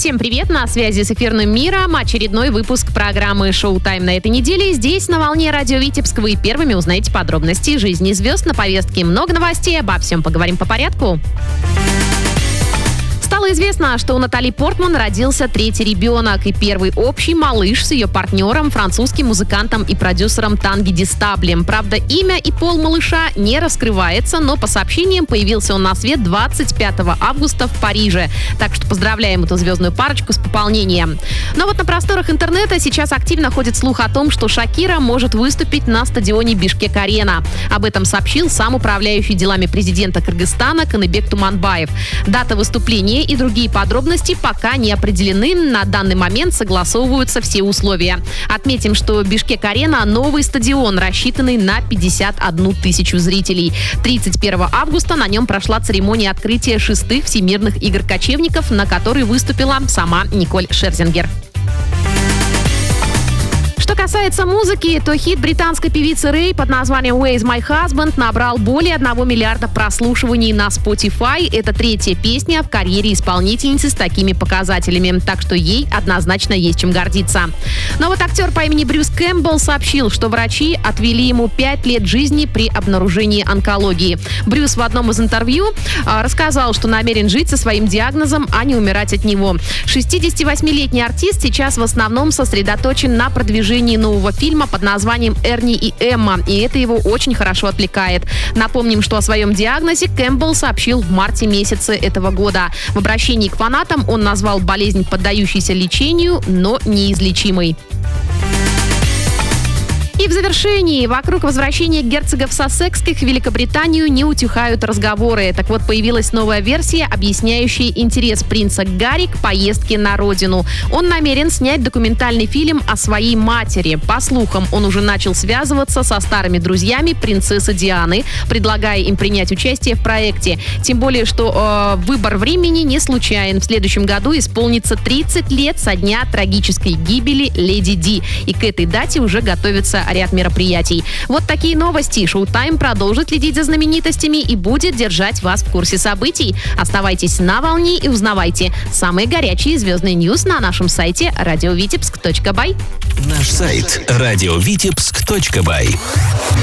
Всем привет, на связи с эфирным миром очередной выпуск программы «Шоу-тайм» на этой неделе. Здесь на волне радио Витебск вы первыми узнаете подробности жизни звезд. На повестке много новостей, обо всем поговорим по порядку. Стало известно, что у Натали Портман родился третий ребенок и первый общий малыш с ее партнером, французским музыкантом и продюсером Танги Дистаблем. Правда, имя и пол малыша не раскрывается, но по сообщениям появился он на свет 25 августа в Париже. Так что поздравляем эту звездную парочку с пополнением. Но вот на просторах интернета сейчас активно ходит слух о том, что Шакира может выступить на стадионе Бишкек-Арена. Об этом сообщил сам управляющий делами президента Кыргызстана Каныбек Туманбаев. Дата выступления и другие подробности пока не определены. На данный момент согласовываются все условия. Отметим, что Бишкек-Арена – новый стадион, рассчитанный на 51 тысячу зрителей. 31 августа на нем прошла церемония открытия 6-х Всемирных игр кочевников, на которой выступила сама Николь Шерзингер. Что касается музыки, то хит британской певицы Рэй под названием «Where is my husband» набрал более 1 миллиарда прослушиваний на Spotify. Это третья песня в карьере исполнительницы с такими показателями, так что ей однозначно есть чем гордиться. Но вот актер по имени Брюс Кэмпбелл сообщил, что врачи отвели ему 5 лет жизни при обнаружении онкологии. Брюс в одном из интервью рассказал, что намерен жить со своим диагнозом, а не умирать от него. 68-летний артист сейчас в основном сосредоточен на продвижении нового фильма под названием «Эрни и Эмма», и это его очень хорошо отвлекает. Напомним, что о своем диагнозе Кэмпбелл сообщил в марте месяце этого года. В обращении к фанатам он назвал болезнь поддающейся лечению, но неизлечимой. И в завершении, вокруг возвращения герцогов Сассекских в Великобританию не утихают разговоры. Так вот, появилась новая версия, объясняющая интерес принца Гарри к поездке на родину. Он намерен снять документальный фильм о своей матери. По слухам, он уже начал связываться со старыми друзьями принцессы Дианы, предлагая им принять участие в проекте. Тем более, что выбор времени не случайен. В следующем году исполнится 30 лет со дня трагической гибели леди Ди. И к этой дате уже готовится ряд мероприятий. Вот такие новости. Шоу-тайм продолжит следить за знаменитостями и будет держать вас в курсе событий. Оставайтесь на волне и узнавайте самые горячие звездные ньюс на нашем сайте radiovitebsk.by. Наш сайт radiovitebsk.by.